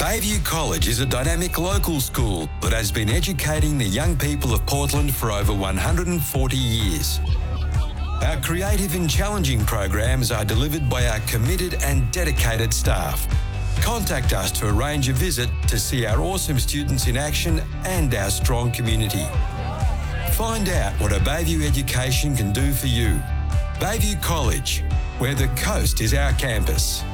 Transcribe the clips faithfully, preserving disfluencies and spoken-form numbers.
Bayview College is a dynamic local school that has been educating the young people of Portland for over one hundred forty years. Our creative and challenging programs are delivered by our committed and dedicated staff. Contact us to arrange a visit to see our awesome students in action and our strong community. Find out what a Bayview education can do for you. Bayview College, where the coast is our campus.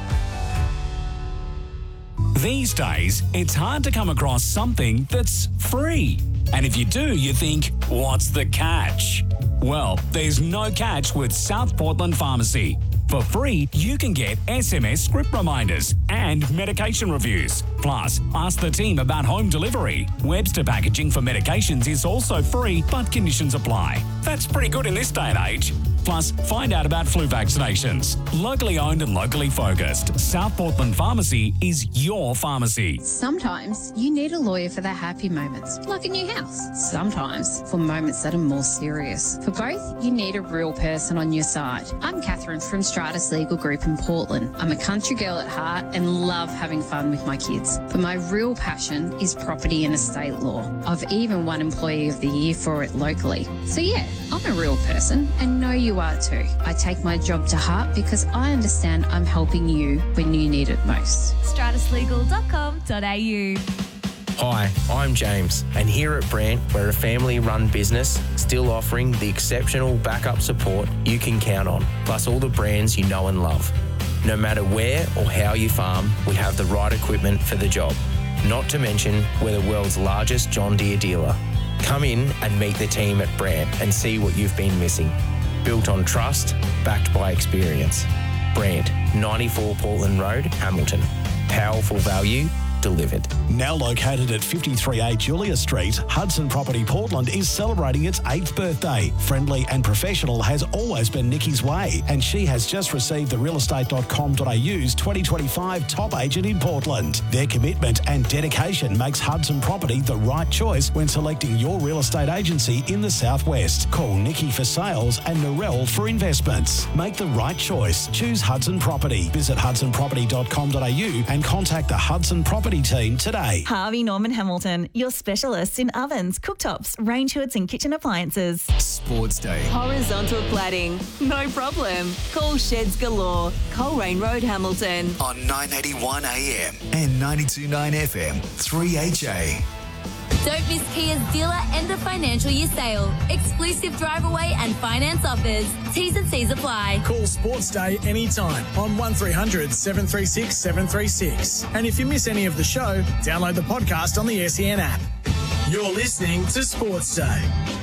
These days, it's hard to come across something that's free. And if you do, you think, what's the catch? Well, there's no catch with South Portland Pharmacy. For free, you can get S M S script reminders and medication reviews. Plus, ask the team about home delivery. Webster packaging for medications is also free, but conditions apply. That's pretty good in this day and age. Plus, find out about flu vaccinations. Locally owned and locally focused, South Portland Pharmacy is your pharmacy. Sometimes you need a lawyer for the happy moments, like a new house. Sometimes for moments that are more serious. For both, you need a real person on your side. I'm Catherine from Stratus Legal Group in Portland. I'm a country girl at heart and love having fun with my kids. But my real passion is property and estate law. I've even won Employee of the Year for it locally. So yeah, I'm a real person and know you are too. I take my job to heart because I understand I'm helping you when you need it most. stratus legal dot com dot a u. Hi, I'm James, and here at Brant, we're a family-run business still offering the exceptional backup support you can count on, plus all the brands you know and love. No matter where or how you farm, we have the right equipment for the job. Not to mention, we're the world's largest John Deere dealer. Come in and meet the team at Brant and see what you've been missing. Built on trust, backed by experience. Brant, ninety-four Portland Road, Hamilton. Powerful value delivered. Now located at fifty-three A Julia Street, Hudson Property Portland is celebrating its eighth birthday. Friendly and professional has always been Nikki's way, and she has just received the real estate dot com dot a u's twenty twenty-five Top Agent in Portland. Their commitment and dedication makes Hudson Property the right choice when selecting your real estate agency in the Southwest. Call Nikki for sales and Narelle for investments. Make the right choice. Choose Hudson Property. Visit hudson property dot com dot a u and contact the Hudson Property team today. Harvey Norman Hamilton, your specialists in ovens, cooktops, range hoods and kitchen appliances. Sports Day. Horizontal cladding, no problem. Call Sheds Galore, Coleraine Road, Hamilton. On nine eighty-one A M and ninety-two point nine F M, three H A. Don't miss Kia's dealer end of financial year sale. Exclusive drive away and finance offers. T's and C's apply. Call Sports Day anytime on one three hundred seven three six seven three six. And if you miss any of the show, download the podcast on the S E N app. You're listening to Sports Day.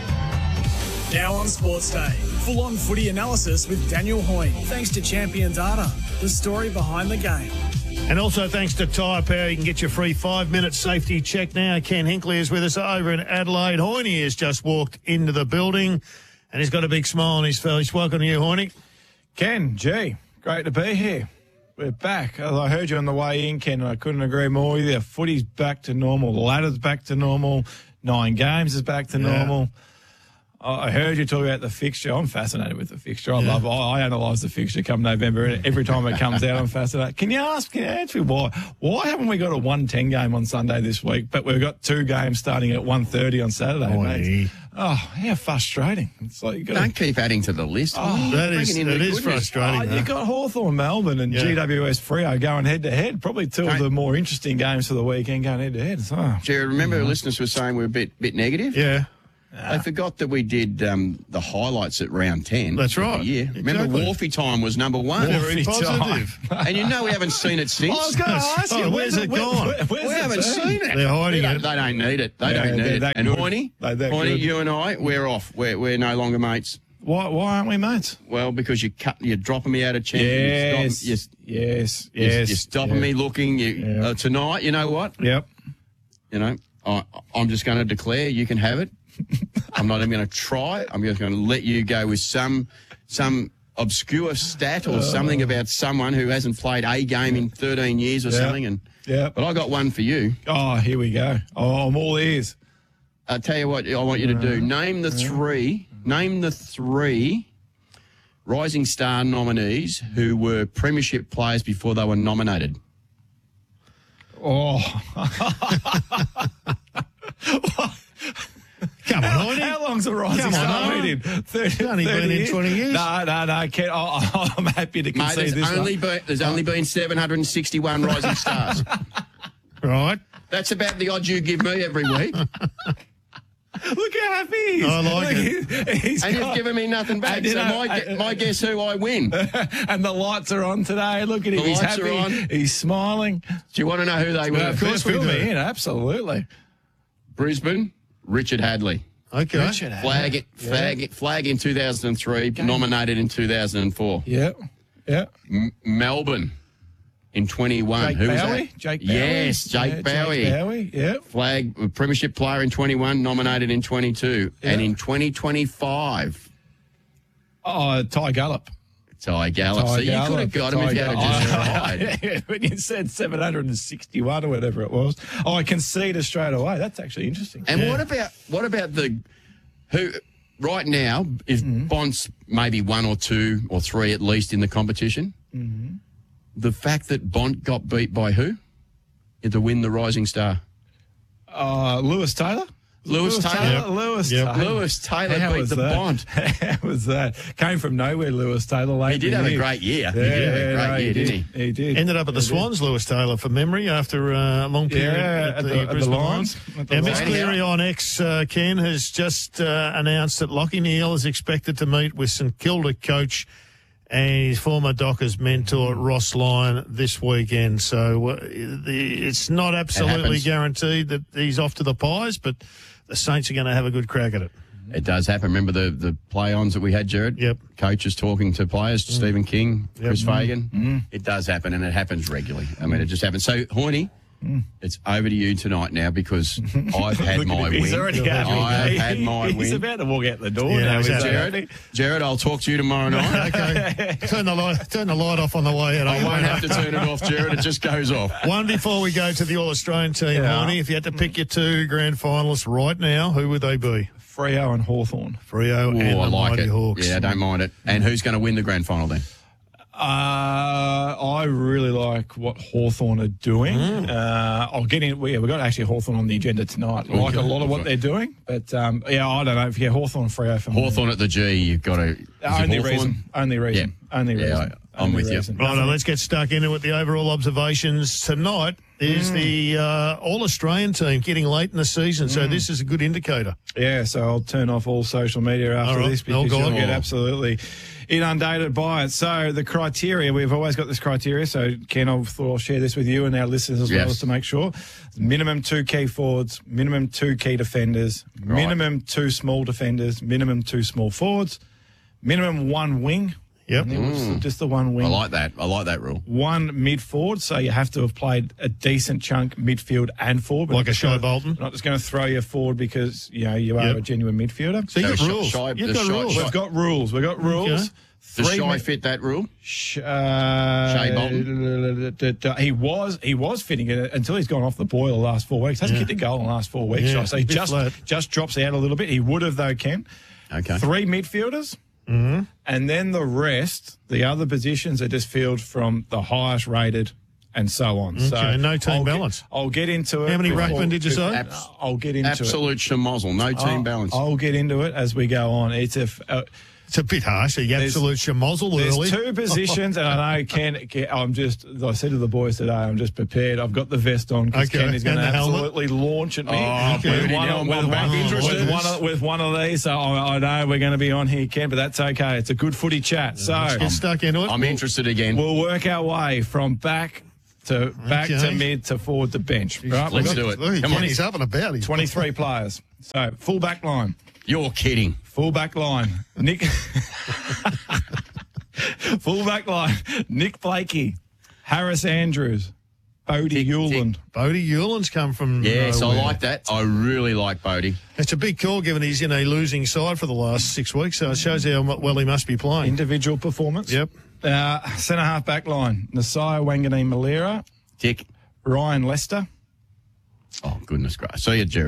Now on Sports Day, full-on footy analysis with Daniel Hoyne. Thanks to Champion Data, the story behind the game. And also thanks to Tyre Power, you can get your free five-minute safety check now. Ken Hinkley is with us over in Adelaide. Hoyne has just walked into the building and he's got a big smile on his face. Welcome to you, Hoyne. Ken, gee, great to be here. We're back. I heard you on the way in, Ken, and I couldn't agree more with you. Footy's back to normal. The ladder's back to normal. Nine games is back to yeah. normal. I heard you talk about the fixture. I'm fascinated with the fixture. I yeah. love it. I, I analyse the fixture come November. And every time it comes out, I'm fascinated. Can you ask, can you answer me why? Why haven't we got a one ten game on Sunday this week, but we've got two games starting at one thirty on Saturday, oh, mate? Oh, how frustrating. It's like you got Don't keep adding to the list. Oh, that is, that is frustrating. Oh, you've got Hawthorn, Melbourne and yeah. G W S Freo going head-to-head. Probably two Don't, of the more interesting games for the weekend going head-to-head. So, Jerry, remember mm-hmm. the listeners were saying we're a bit, bit negative? Yeah. They forgot that we did um, the highlights at round ten. That's right. Yeah. Exactly. Remember, Wharfie time was number one. Very positive. And you know we haven't seen it since. I was going to ask oh, you, where's, where's it gone? Where, where's we it haven't been? seen it. They're hiding they it. They don't need it. They yeah, don't need it. And Hoyne, Hoyne, you and I, we're off. We're, we're no longer mates. Why Why aren't we mates? Well, because you cut, you're dropping me out of champions. Yes, you're, yes, you're, yes. You're stopping yes. me looking. You, yep. uh, tonight, you know what? Yep. You know, I, I'm just going to declare you can have it. I'm not even going to try. I'm just going to let you go with some some obscure stat or oh. something about someone who hasn't played a game in thirteen years or yep. something. And yeah, but I got one for you. Oh, here we go. Oh, I'm all ears. I'll tell you what I want you to do. Name the three. Name the three Rising Star nominees who were premiership players before they were nominated. Oh. Come on, how, Heidi. how long's the Rising Come on, Star Heidi. been in? thirty, It's only been in twenty years. No, no, no. Ken, oh, I'm happy to Mate, concede there's this only, one. been, there's only been seven hundred sixty-one Rising Stars. Right. That's about the odds you give me every week. Look how happy he is. I like Look, it. he- he's And got- you've given me nothing back. And, you So know, my, gu- uh, my guess who I win. Do and the lights are on today. Look at him. The He's lights happy. are on. He's smiling. you want to know who they were? Well, of course we Fill do. me In, absolutely. Brisbane, Richard Hadley. Okay. Richard Hadley. Flag, it, flag, it, flag in two thousand three, nominated in two thousand four. Yeah. Yeah. M- Melbourne in twenty-one. Jake Who was Bowie? that? Jake Bowie? Yes, Jake Yeah, Bowie. Jake Bowie, yeah. Flag uh, premiership player in twenty-one, nominated in twenty-two. And Yeah. in twenty twenty-five, Oh, Ty Gallop. Ty Gallop. Ty So you Gallop, could have got him Ty if you had just Gallop. tried. When you said seven hundred sixty-one or whatever it was, oh, I conceded straight away. That's actually interesting. And what about what about the who right now? If Mm-hmm. Bond's maybe one or two or three at least in the competition, Mm-hmm. the fact that Bond got beat by who to win the Rising Star? Uh, Lewis Taylor? Lewis Taylor. Yep. Lewis Yep. Taylor. Lewis Taylor How beat was the that? Bond. How was that? Came from nowhere, Lewis Taylor. Late He did in the have a year. great year. He Yeah, did have a great no, year, did. didn't he? He did. Ended up at the He did. Swans, Lewis Taylor, for memory, after uh, a long period Yeah, at, at the, the- at the Brisbane Lions. Lions. At the Now, Miss Lions. Cleary on X, uh, Ken, has just uh, announced that Lachie Neale is expected to meet with St Kilda coach and his former Dockers mentor, Ross Lyon, this weekend. So uh, the, it's not absolutely happens. guaranteed that he's off to the Pies, but the Saints are going to have a good crack at it. It does happen. Remember the, the play-ons that we had, Jared? Yep. Coaches talking to players, Stephen King, Chris Fagan. Mm. It does happen, and it happens regularly. I mean, it just happens. So, Horny, it's over to you tonight now because I've had Look at my him. He's win. already had I've it. had my He's win. about to walk out the door Yeah, now. he's He's had it. Jared. Jared, I'll talk to you tomorrow night. Okay. turn the light turn the light off on the way out. I won't have to turn it off, Jared. It just goes off. One before we go to the All-Australian team, Yeah. Horny, if you had to pick your two grand finalists right now, who would they be? Freo and Hawthorn. Freo Ooh, and I the like Mighty it. Hawks. Yeah, I don't mind it. And who's going to win the grand final then? Uh, I really like what Hawthorn are doing. Mm. Uh, I'll get in. We, we've got actually Hawthorn on the agenda tonight. I like a lot of what they're doing. But, um, yeah, I don't know. If you Hawthorn and Freo for me. Hawthorn at the G, you've got to. Only reason. Only reason. Yeah. Only Yeah, reason. I- I'm Only with you. reason. Right, now let's get stuck into it. The overall observations tonight is the uh, All-Australian team getting late in the season, so this is a good indicator. Yeah, so I'll turn off all social media after All right. this Oh, because God. you'll get absolutely inundated by it. So the criteria, we've always got this criteria. So Ken, I thought I'll share this with you and our listeners as Yes. well as to make sure. Minimum two key forwards, minimum two key defenders, Right. minimum two small defenders, minimum two small forwards, minimum one wing. Yep. It was just the one I wing. like that. I like that rule. One mid forward, so you have to have played a decent chunk midfield and forward. Like not a just Shai gonna- Bolton? Not just going to throw you forward because you know you are Yep. a genuine midfielder. So you've So got Shy- rules. Shy- You've the got Shy- rules. Shy- We've got rules. We've got rules. Does Three Shy mi- fit that rule? Sh- uh, Shai Bolton? He was he was fitting it until he's gone off the boil the last four weeks. Hasn't Yeah. kicked a goal in the last four weeks. Yeah, Shai. So he a bit just flat. just drops out a little bit. He would have though, Ken. Okay. Three midfielders. Mm-hmm. And then the rest, the other positions are just filled from the highest rated and so on. So Okay, no team I'll get- balance. I'll get into it. How many before- ruckmen did you say? Abs- I'll get into it. Absolute schmozzle. No team I'll, balance. I'll get into it as we go on. It's a. f- uh, It's a bit harsh. The absolute schmozzle There's early. two positions, and I know Ken, Ken. I'm just. As I said to the boys today, I'm just prepared. I've got the vest on because Okay, Ken is going to and the helmet? absolutely launch at me. Oh, with, Booty, one now of, I'm with, back one, interested. with, one of, with one of these. So I, I know we're going to be on here, Ken, but that's okay. It's a good footy chat. So Let's get stuck into it. I'm interested again. we'll work our way from back to back Okay. to mid to forward to bench. Right? Let's We've got do it. Look, Come on. he's up and about. He's twenty-three players. So full back line. You're kidding. Full back line. Nick. Full back line. Nick Blakey, Harris Andrews, Bodie Hewland. Bodie Hewland's come from Yes, nowhere. I like that. I really like Bodie. It's a big call given he's in a losing side for the last six weeks, so it shows how mu- well he must be playing. Individual performance. Yep. Uh, centre half back line. Nasiah Wanganeen Malera, Tick. Ryan Lester, Oh, goodness gracious. So you, Jared.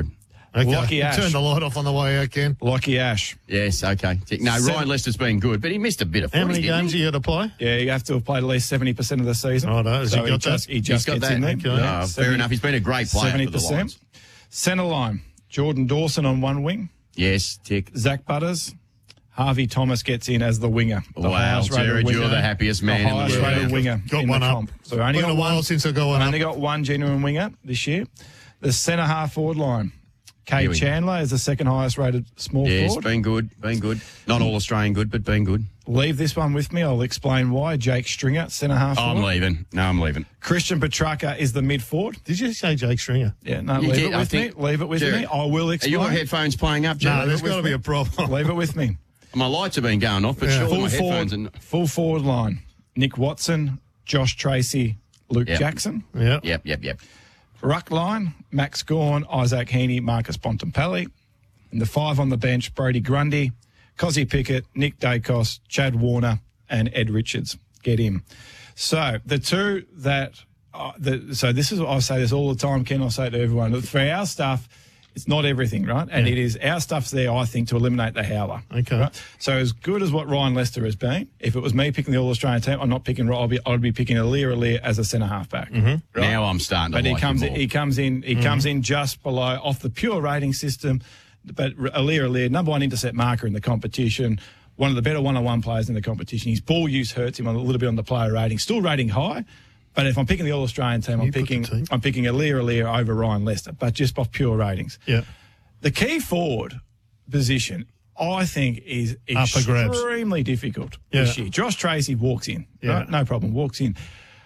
Okay. Lockie Ash. Turn the light off on the way out, Ken. Lockie Ash. Yes, okay. No, Seven- Ryan Lester's been good, but he missed a bit of How footy, many didn't games he? you got to play? Yeah, you have to have played at least seventy percent of the season. Oh, no. Has so he got just, that? He just He's got gets that. in there. Okay. No, fair seventy enough. He's been a great player seventy for the percent. Lions. Centre line, Jordan Dawson on one wing. Yes, tick. Zach Butters. Harvey Thomas gets in as the winger. The Wow, highest rated Jared, winger. you're the happiest man in the highest world. rated winger Got in one the up. comp. So we only Been got a while one, since I got one I only up. got one genuine winger this year. The centre half forward line. Kay Here we go. Chandler is the second highest rated small Yes, forward. been good, been good. Not all Australian good, but been good. Leave this one with me. I'll explain why. Jake Stringer, centre half I'm forward. leaving. No, I'm leaving. Christian Petrarca is the mid forward. Did you say Jake Stringer? Yeah, no, You leave get- it I with me. think- Leave it with Jared, me. I will Are explain. your headphones playing up, Jared? No, there's Leave it got to with be me. a problem. Leave it with me. My lights have been going off, but Yeah. surely Full my headphones forward, and full forward line. Nick Watson, Josh Tracy, Luke Yep. Jackson. Yeah. Yep, yep, yep. Ruck line, Max Gawn, Isaac Heaney, Marcus Bontempelli. And the five on the bench, Brody Grundy, Cozzy Pickett, Nick Dacos, Chad Warner, and Ed Richards. Get him. So the two that, uh, the, so this is what I say this all the time, Ken, I say it to everyone. For our stuff, it's not everything, right? And Yeah. it is, our stuff's there, I think, to eliminate the howler. Okay. Right? So as good as what Ryan Lester has been, if it was me picking the All-Australian team, I'm not picking, I'll be, I'd be picking Alir Alir as a centre halfback. Mm-hmm. Now I'm starting to But he like comes him in, more. he comes in he comes in just below off the pure rating system. But Alir Alir, number one intercept marker in the competition, one of the better one-on-one players in the competition. His ball use hurts him a little bit on the player rating. Still rating high, but if I'm picking the All-Australian team, I'm You put the picking team. I'm picking Alir Alir over Ryan Lester, but just off pure ratings. Yeah. The key forward position, I think, is Up for grabs. extremely difficult this Yeah. year. Josh Tracy walks in, Yeah. right? No problem, walks in.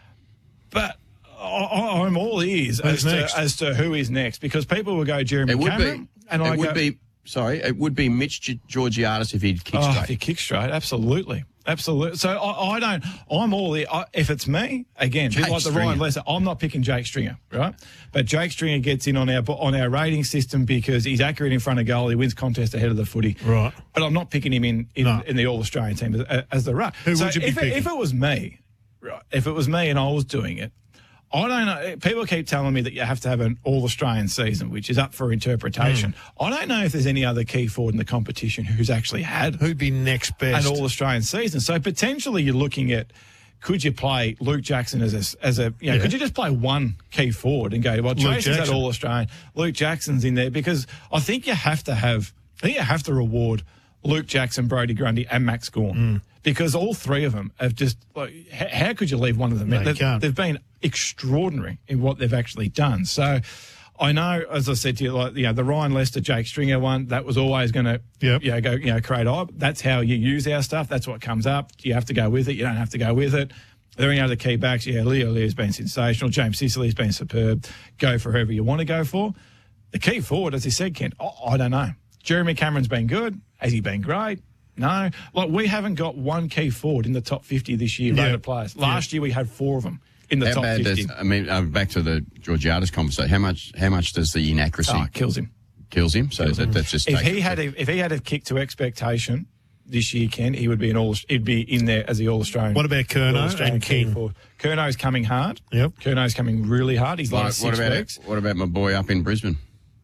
But I, I- I'm all ears as Who's to, next? as to who is next, because people will go Jeremy It would Cameron, be. and it I would go, be. Sorry, it would be Mitch G- Georgiadis if he'd kicked oh, straight. if you kick straight, absolutely. Absolutely. So I, I don't, I'm all there. I, if it's me, again, Jake like the Stringer. Ryan Lester, I'm not picking Jake Stringer, right? But Jake Stringer gets in on our on our rating system because he's accurate in front of goal. He wins contest ahead of the footy. Right. But I'm not picking him in in, No. in the All-Australian team as, as the ruck. Who so would you be if, it, picking? if it was me, right, if it was me and I was doing it, I don't know. People keep telling me that you have to have an All-Australian season, which is up for interpretation. Hmm. I don't know if there's any other key forward in the competition who's actually had Who'd be next best? an All-Australian season. So potentially you're looking at, could you play Luke Jackson as a, as a you know, Yeah. could you just play one key forward and go, well, Luke Tracy's had Jackson. All-Australian, Luke Jackson's in there, because I think you have to have, I think you have to reward Luke Jackson, Brody Grundy, and Max Gawn. Mm. Because all three of them have just, like, h- how could you leave one of them? No, out? you They've, can't. they've been extraordinary in what they've actually done. So I know, as I said to you, like, you know, the Ryan Lester, Jake Stringer one, that was always going to, Yep. you know, go, you know, create hype. That's how you use our stuff. That's what comes up. You have to go with it. You don't have to go with it. Are there any other key backs? Yeah, Leo Leo's been sensational. James Sicily's been superb. Go for whoever you want to go for. The key forward, as he said, Kent, I, I don't know. Jeremy Cameron's been good. Has he been great? No. Like, we haven't got one key forward in the top fifty this year, Yeah. rated players. Last year we had four of them in the How top bad fifty. does, I mean, uh, back to the Georgiadis conversation. How much? How much does the inaccuracy Oh, it kills him. kills him? So that, that's just If takes he it. had a, if he had a kick to expectation this year, Ken, he would be an all. He'd be in there as the All Australian. What about Curnow and King? Curno's coming hard. Yep. Curno's coming really hard. He's What, last what six about weeks. what about my boy up in Brisbane?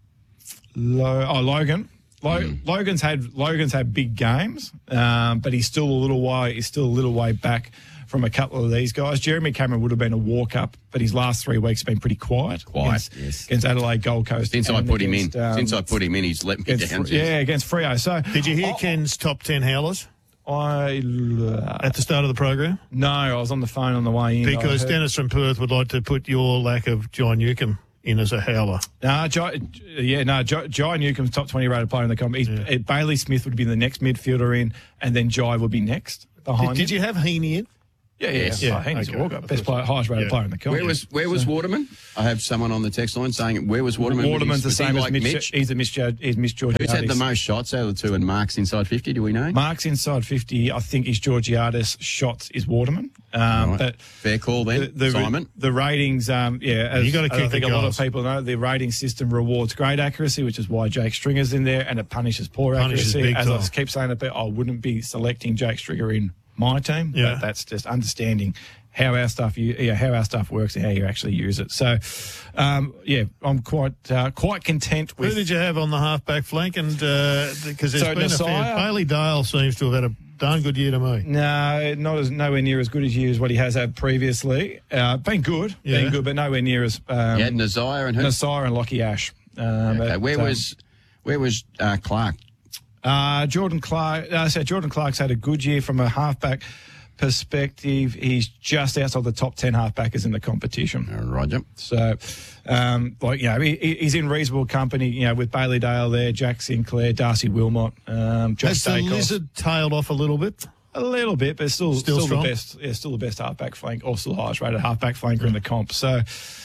Lo- oh, Logan. Lo- Mm. Logan's had Logan's had big games, um, but he's still a little way. He's still a little way back from a couple of these guys. Jeremy Cameron would have been a walk up, but his last three weeks have been pretty quiet. Quiet, against, yes. against Adelaide, Gold Coast. Since I and put him in, against, um, since I put him in, he's let me against, down. Fr- yeah, against Freo. So Did you hear I- Ken's top ten howlers I uh, at the start of the program? no, I was on the phone on the way in. Because I heard- Dennis from Perth would like to put your lack of John Newcomb in as a howler. No, Jai, yeah, no, Jai, Jai Newcomb's top twenty rated player in the comp. He's, Yeah. uh, Bailey Smith would be the next midfielder in, and then Jai would be next behind. Did, did him. you have Heaney in? Yeah, yeah, Yes. yeah. Yeah, Oh, he's okay. a walker, best player, highest rated Yeah. player in the comp. Where was where was Waterman? I have someone on the text line saying where was Waterman? Waterman's the Was he same as like Mitch. Mitch. He's a Mitch. He's Mitch Georgiadis. Who's had the most shots out of the two, and Mark's inside fifty? Do we know? Marks inside fifty. I think is Georgiadis. Shots is Waterman. Um, Right. But Fair call then, the, the, Simon. the ratings, um, yeah, as, You gotta as kick I think the a lot of goals. people know, the rating system rewards great accuracy, which is why Jake Stringer's in there, and it punishes poor Punishes accuracy. big As I time. keep saying, it, I wouldn't be selecting Jake Stringer in my team. Yeah. But that's just understanding how our stuff you yeah how our stuff works and how you actually use it. So, um, yeah, I'm quite uh, quite content with. Who did you have on the halfback flank? And because uh, there's So been Nasir, a fair. Bailey Dale seems to have had a darn good year to me. No, not as nowhere near as good as you as what he has had previously. Uh, been good, Yeah. been good, but nowhere near as. Um, You had Nazire and who? Nasir and Lockie Ash. Um, Okay, but, where um, was where was uh, Clark? Uh, Jordan Clark. Uh, so Jordan Clark's had a good year from a halfback perspective. He's just outside the top ten halfbackers in the competition. Uh, Roger. So, um, like you know, he, he's in reasonable company. You know, with Bailey Dale there, Jack Sinclair, Darcy Wilmot, um, Josh Has the Dacos. Lizard tailed off a little bit? A little bit, but still, Still still, strong? the best. Yeah, still the best halfback flank, or still the highest rated halfback flanker in the comp. So,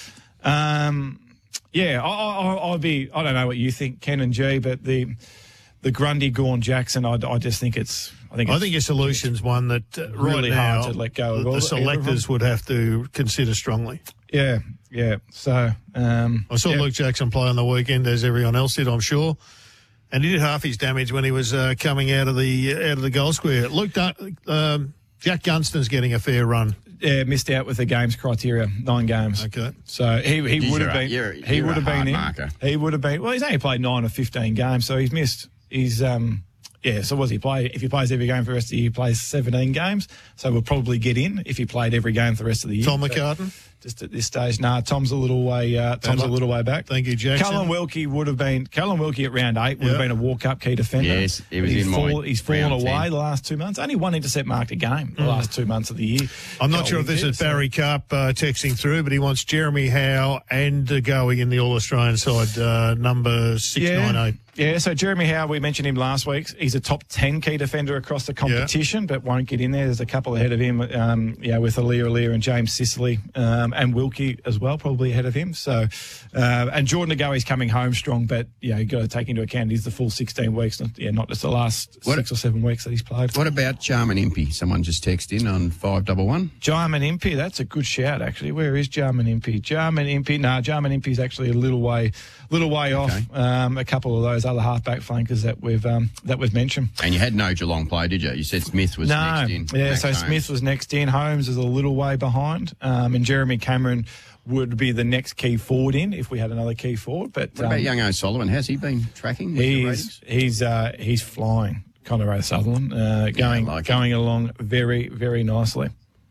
um, yeah, I, I, I'll be. I don't know what you think, Ken and G, but the the Grundy, Gawn, Jackson. I, I just think it's. I think. It's I think your solution's one that uh, really right now hard to let go of the, all- the selectors would have to consider strongly. Yeah, yeah. So um, I saw yeah. Luke Jackson play on the weekend, as everyone else did, I'm sure, and he did half his damage when he was uh, coming out of the out of the goal square. Luke, Dun- um, Jack Gunston's getting a fair run. Yeah, missed out with the games criteria, nine games. Okay, so he he Geez, would you're have a- been you're- he you're would a have been hard in. marker. He would have been. Well, he's only played nine or fifteen games, so he's missed. He's um. Yeah, so what does he play? If he plays every game for the rest of the year, he plays seventeen games. So we'll probably get in if he played every game for the rest of the year. Tom So McCartan. just at this stage, nah. Tom's a little way. Uh, Tom's a luck. little way back. Thank you, Jackson. Callum Wilkie would have been. Callum Wilkie at round eight would Yeah. have been a walk-up key defender. Yes, he was he's in my fall, He's fallen round away ten. the last two months. Only one intercept marked a game the last two months of the year. I'm not Goal sure if this did, is so- Barry Carp uh, texting through, but he wants Jeremy Howe and uh, going in the All-Australian side, uh, number six nine eight. Yeah, so Jeremy Howe, we mentioned him last week. He's a top ten key defender across the competition, but won't get in there. There's a couple ahead of him, um, yeah, with Alia Alia and James Sicily, um, and Wilkie as well, probably ahead of him. So, uh, and Jordan Agoe's coming home strong, but yeah, you got to take into account he's the full sixteen weeks, not, yeah, not just the last What- six or seven weeks that he's played. What about Jarman Impey? Someone just texted in on five double one. Jarman Impey, that's a good shout, actually. Where is Jarman Impey? Jarman Impey, no, Jarman Impey's actually a little way, little way off. Okay. Um, a couple of those other halfback flankers that we've um, that we've mentioned. And you had no Geelong play, did you? You said Smith was no, next in. yeah. Max So Holmes. Smith was next in. Holmes is a little way behind, um, and Jeremy Cameron would be the next key forward in if we had another key forward. But What about um, young O'Sullivan? How's he been tracking? With the He's ratings? he's uh, he's flying. Conor O'Sullivan uh, going like it. going along very very nicely.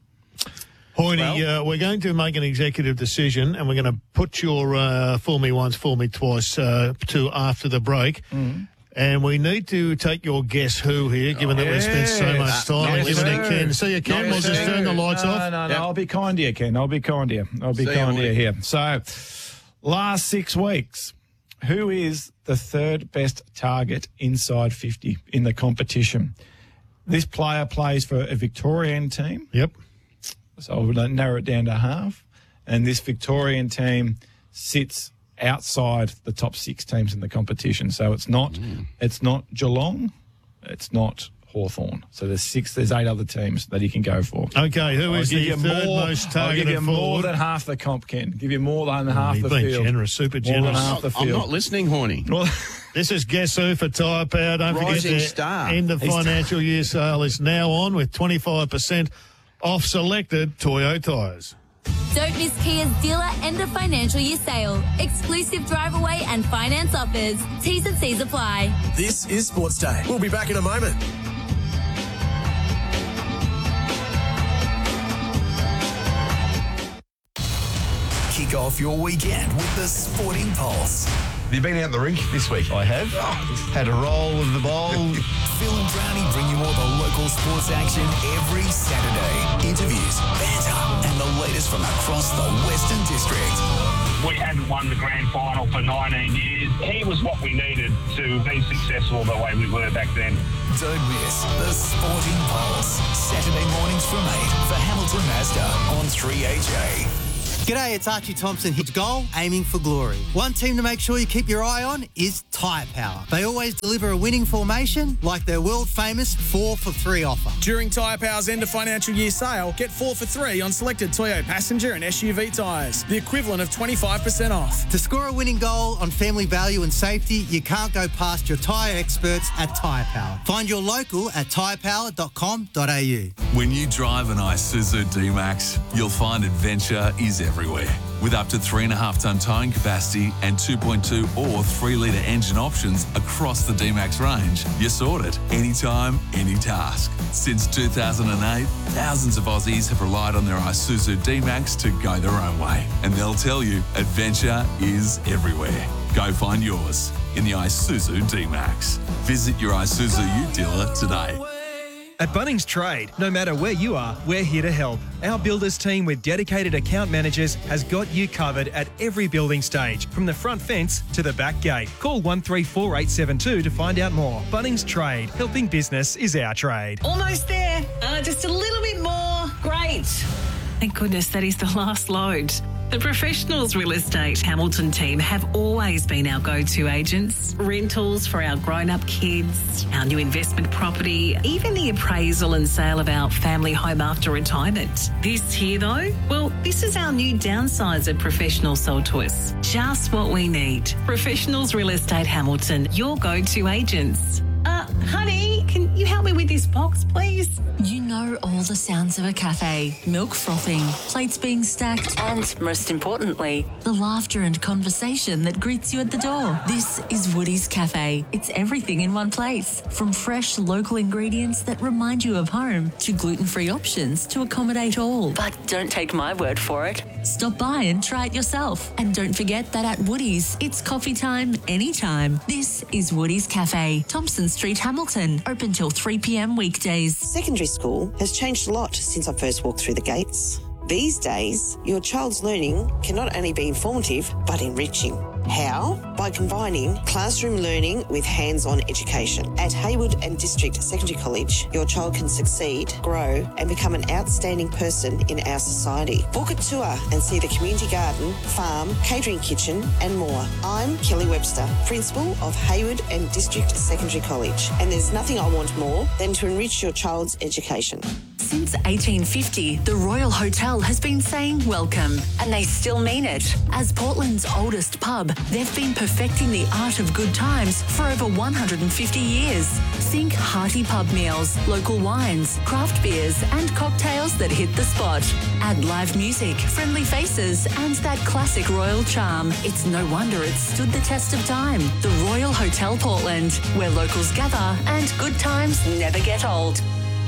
Hoyne, uh, we're going to make an executive decision, and we're going to put your uh, fool me once, fool me twice uh, to after the break. Mm. And we need to take your guess who here, given that we've spent so much Yes. time Yes, listening. sir. Ken, see you, Ken. Yes, We'll just sir. turn the lights no, off. No, no, Yep. I'll be kind to you, Ken. I'll be kind to you. I'll be See you, kind to you Woody. here. So, last six weeks, who is the third best target inside fifty in the competition? This player plays for a Victorian team. Yep. So I would narrow it down to half. And this Victorian team sits outside the top six teams in the competition. So it's not Mm. it's not Geelong, it's not Hawthorn. So there's six, there's eight other teams that he can go for. Okay, who I'll is give the you third more- most I'll give targeted you more forward? than half the comp, Ken. Give you more than half you've the been field. generous, super More than generous. half the I'm field. not listening, Horny. Well, This is Guess Who for Tyre Power. Don't Rising forget the star. end of He's- financial year sale is now on with twenty-five percent off selected Toyo tyres. Don't miss Kia's dealer end of financial year sale. Exclusive drive away and finance offers. T's and C's apply. This is Sports Day. We'll be back in a moment. Kick off your weekend with the Sporting Pulse. Have you been out in the rink this week? I have. Had a roll of the bowl. Phil and Brownie bring you all the local sports action every Saturday. Interviews, banter, and the latest from across the Western District. We hadn't won the grand final for nineteen years. He was what we needed to be successful the way we were back then. Don't miss the Sporting Pulse. Saturday mornings from eight for Hamilton Mazda on three H A. G'day, it's Archie Thompson. His goal, aiming for glory. One team to make sure you keep your eye on is Tyre Power. They always deliver a winning formation like their world-famous four for three offer. During Tyre Power's end of financial year sale, get four for three on selected Toyota passenger and S U V tyres, the equivalent of twenty-five percent off. To score a winning goal on family value and safety, you can't go past your tyre experts at Tyre Power. Find your local at tyre power dot com dot a u. When you drive an Isuzu D-Max, you'll find adventure is everywhere. With up to three and a half tonne towing capacity and two point two or three litre engine options across the D-Max range, you're sorted. Anytime, any task. Since two thousand eight, thousands of Aussies have relied on their Isuzu D-Max to go their own way. And they'll tell you, adventure is everywhere. Go find yours in the Isuzu D-Max. Visit your Isuzu U dealer today. At Bunnings Trade, no matter where you are, we're here to help. Our builders team with dedicated account managers has got you covered at every building stage, from the front fence to the back gate. Call one three four eight seven two to find out more. Bunnings Trade, helping business is our trade. Almost there. Uh, just a little bit more. Great. Thank goodness that is the last load. The Professionals Real Estate Hamilton team have always been our go-to agents. Rentals for our grown-up kids, our new investment property, even the appraisal and sale of our family home after retirement. This here, though, well, this is our new downsizer professional sold to us. Just what we need. Professionals Real Estate Hamilton, your go-to agents. Uh, honey, can you help me with this box, please? You know all the sounds of a cafe. Milk frothing, plates being stacked, and, most importantly, the laughter and conversation that greets you at the door. This is Woody's Cafe. It's everything in one place. From fresh local ingredients that remind you of home to gluten-free options to accommodate all. But don't take my word for it. Stop by and try it yourself. And don't forget that at Woody's, it's coffee time anytime. This is Woody's Cafe, Thompson Street, Hamilton. Open till three p.m. weekdays. Secondary school has changed a lot since I first walked through the gates. These days, your child's learning can not only be informative, but enriching. How? By combining classroom learning with hands-on education. At Hayward and District Secondary College, your child can succeed, grow, and become an outstanding person in our society. Book a tour and see the community garden, farm, catering kitchen, and more. I'm Kelly Webster, Principal of Hayward and District Secondary College, and there's nothing I want more than to enrich your child's education. Since eighteen fifty, the Royal Hotel has been saying welcome, and they still mean it. As Portland's oldest pub, they've been perfecting the art of good times for over one hundred fifty years. Think hearty pub meals, local wines, craft beers, and cocktails that hit the spot. Add live music, friendly faces, and that classic royal charm. It's no wonder it's stood the test of time. The Royal Hotel Portland, where locals gather and good times never get old.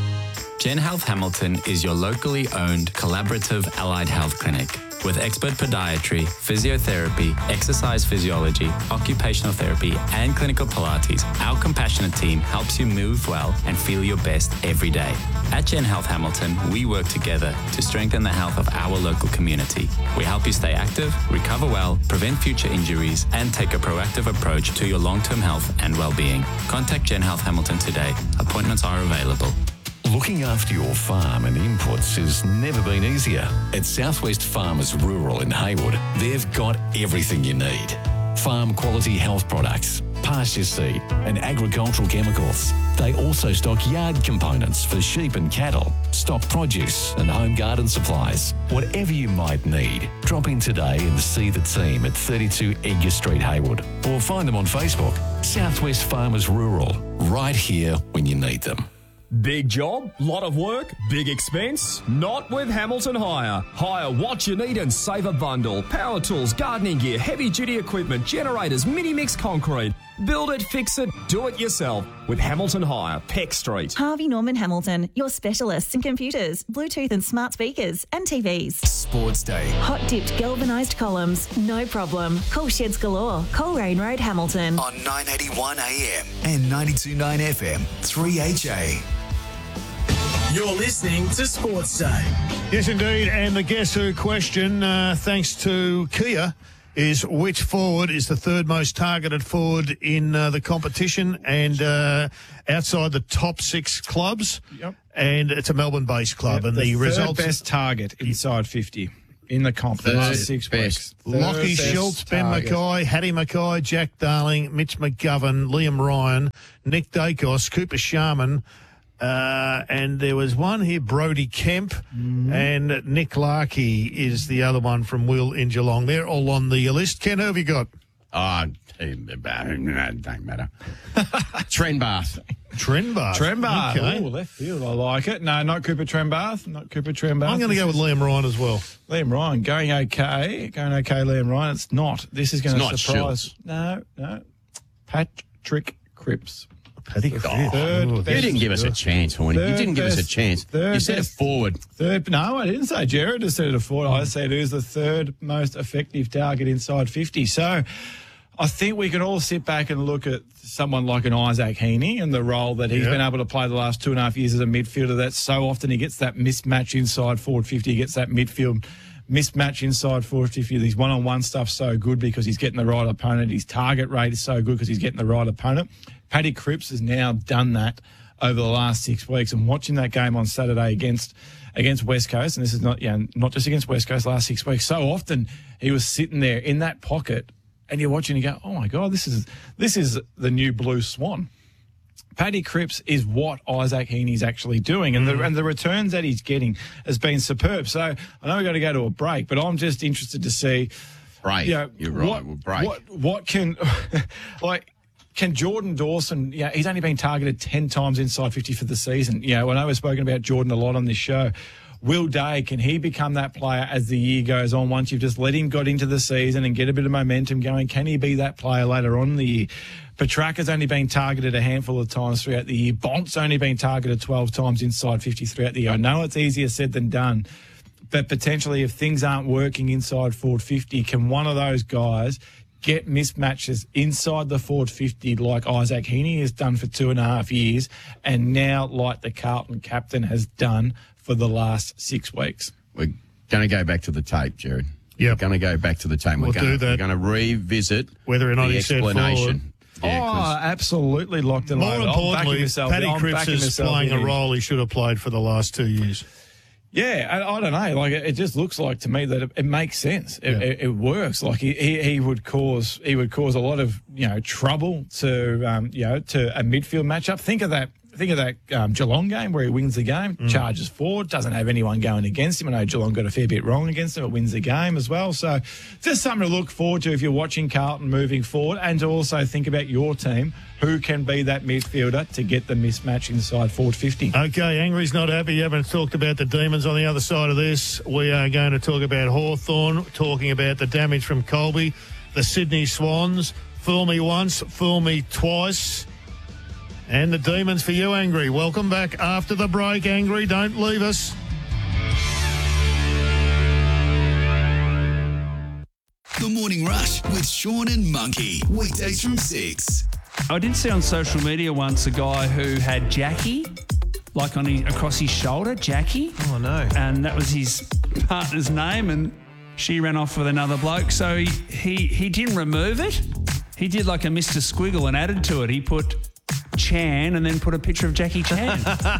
Gen Health Hamilton is your locally owned collaborative allied health clinic. With expert podiatry, physiotherapy, exercise physiology, occupational therapy, and clinical Pilates, our compassionate team helps you move well and feel your best every day. At Gen Health Hamilton, we work together to strengthen the health of our local community. We help you stay active, recover well, prevent future injuries, and take a proactive approach to your long-term health and well-being. Contact Gen Health Hamilton today. Appointments are available. Looking after your farm and inputs has never been easier. At Southwest Farmers Rural in Haywood, they've got everything you need. Farm quality health products, pasture seed and agricultural chemicals. They also stock yard components for sheep and cattle, stock produce and home garden supplies. Whatever you might need, drop in today and see the team at thirty-two Edgar Street, Haywood, or find them on Facebook. Southwest Farmers Rural, right here when you need them. Big job, lot of work, big expense? Not with Hamilton Hire. Hire what you need and save a bundle. Power tools, gardening gear, heavy duty equipment, generators, mini mix concrete. Build it, fix it, do it yourself with Hamilton Hire, Peck Street. Harvey Norman Hamilton, your specialists in computers, Bluetooth and smart speakers and T Vs. Sports Day. Hot dipped galvanised columns, no problem. Call Sheds Galore, Coleraine Road, Hamilton. On nine eighty-one A M and ninety-two point nine F M, three H A. You're listening to Sports Day. Yes, indeed. And the Guess Who question, uh, thanks to Kia, is which forward is the third most targeted forward in uh, the competition and uh, outside the top six clubs. Yep. And it's a Melbourne-based club. Yep, and the, the third results best target inside fifty. in the comp the Third last six best. weeks. Third Lockie best Schultz, Ben target. Mackay, Hattie Mackay, Jack Darling, Mitch McGovern, Liam Ryan, Nick Dacos, Cooper Sharman, uh, and there was one here, Brody Kemp, Mm-hmm. and Nick Larkey is the other one from Will in Geelong. They're all on the list. Ken, who have you got? Oh, it don't matter. Trenbath. Trenbath. Trenbath. Okay. Oh, left field. I like it. No, not Cooper Trenbath. Not Cooper Trenbath. I'm going to go with Liam Ryan as well. Liam Ryan going okay. Going okay, Liam Ryan. It's not. This is going It's to not surprise. Schultz. No, no. Patrick Cripps. Paddy Cripps. Third Oh, You best- didn't give us a chance, Horny. You Third didn't give us a best- chance. third You said a best- forward. Third, no, I didn't say Jared. I said it a forward. I said who's the third most effective target inside fifty. So I think we can all sit back and look at someone like an Isaac Heaney and the role that he's Yeah. been able to play the last two and a half years as a midfielder. That so often he gets that mismatch inside forward fifty. He gets that midfield mismatch inside forward fifty. His one-on-one stuff's so good because he's getting the right opponent. His target rate is so good because he's getting the right opponent. Paddy Cripps has now done that over the last six weeks. And watching that game on Saturday against against West Coast, and this is not yeah, not just against West Coast, last six weeks, so often he was sitting there in that pocket and you're watching and you go, oh my God, this is this is the new Blue Swan. Paddy Cripps is what Isaac Heaney's actually doing, and the and the returns that he's getting has been superb. So I know we've got to go to a break, but I'm just interested to see. Break. You know, You're right. What, We'll break. What what can like can Jordan Dawson? Yeah, he's only been targeted ten times inside fifty for the season. You know, I know we've spoken about Jordan a lot on this show. Will Day, can he become that player as the year goes on? Once you've just let him got into the season and get a bit of momentum going, can he be that player later on in the year? Petrarca's only been targeted a handful of times throughout the year. Bont's only been targeted twelve times inside fifty throughout the year. I know it's easier said than done, but potentially if things aren't working inside forward fifty, can one of those guys get mismatches inside the forward fifty like Isaac Heaney has done for two and a half years and now like the Carlton captain has done for the last six weeks? We're going to go back to the tape, Jared. Yep. We're going to go back to the tape. We'll we're going do that. We're going to revisit Whether or not the he said forward. explanation. Yeah, oh, 'cause absolutely locked and More loaded. I'm backing importantly, myself- Paddy I'm Cripps backing is myself playing a in. role he should have played for the last two years. Yeah, I, I don't know. Like it, it just looks like to me that it, it makes sense. It, Yeah. it, it works. Like he, he, he would cause he would cause a lot of you know trouble to um, you know to a midfield matchup. Think of that. Think of that um, Geelong game where he wins the game, Mm. charges forward, doesn't have anyone going against him. I know Geelong got a fair bit wrong against him, but wins the game as well. So just something to look forward to if you're watching Carlton moving forward, and to also think about your team, who can be that midfielder to get the mismatch inside forward fifty. Okay, Angry's not happy. You haven't talked about the Demons on the other side of this. We are going to talk about Hawthorn, talking about the damage from Colby, the Sydney Swans. Fool me once, fool me twice. And the Demons for you, Angry. Welcome back after the break, Angry. Don't leave us. The Morning Rush with Sean and Monkey. Weekdays from six. I did see on social media once a guy who had Jackie, like on his, across his shoulder, Jackie. Oh, no. And that was his partner's name, and she ran off with another bloke. So he, he, he didn't remove it. He did like a Mister Squiggle and added to it. He put Chan and then put a picture of Jackie Chan.